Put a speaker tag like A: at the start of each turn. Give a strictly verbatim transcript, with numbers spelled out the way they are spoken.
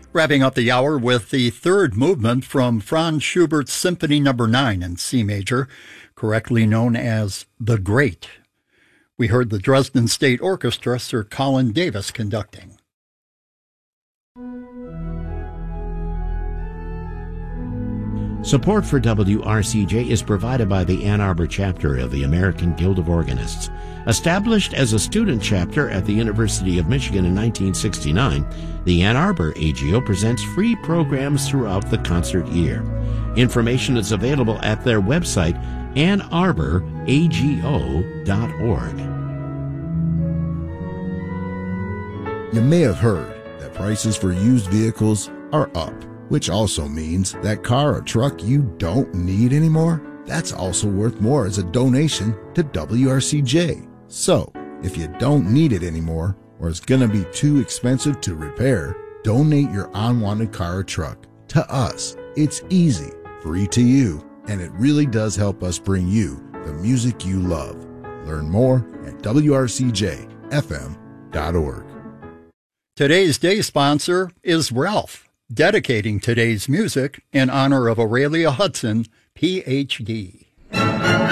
A: Wrapping up the hour with the third movement from Franz Schubert's Symphony Number nine in C major, correctly known as The Great. We heard the Dresden State Orchestra, Sir Colin Davis, conducting.
B: Support for W R C J is provided by the Ann Arbor chapter of the American Guild of Organists. Established as a student chapter at the University of Michigan in nineteen sixty-nine, the Ann Arbor A G O presents free programs throughout the concert year. Information is available at their website, ann arbor a g o dot org.
C: You may have heard that prices for used vehicles are up, which also means that car or truck you don't need anymore, that's also worth more as a donation to W R C J. So, if you don't need it anymore, or it's going to be too expensive to repair, donate your unwanted car or truck to us. It's easy, free to you, and it really does help us bring you the music you love. Learn more at w r c j f m dot org.
A: Today's day sponsor is Ralph, dedicating today's music in honor of Aurelia Hudson, P H D.